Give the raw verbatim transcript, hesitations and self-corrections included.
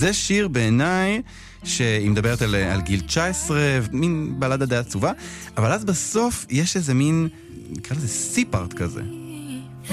זה שיר בעיניי שהיא מדברת על, על גיל תשע עשרה, מין בלדה די עצובה, אבל אז בסוף יש איזה מין, נקרא לזה סי-פארט כזה.